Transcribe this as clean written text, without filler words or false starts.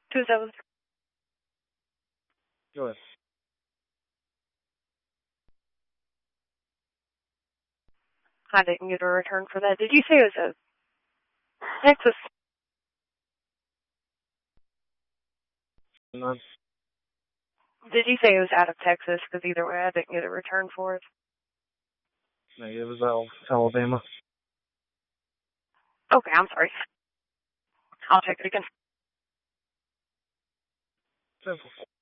27. Go ahead. I didn't get a return for that. Did you say it was a Texas? None. Did you say it was out of Texas? Because either way, I didn't get a return for it. Negative. It was Alabama. Okay, I'm sorry. I'll check it again. Simple.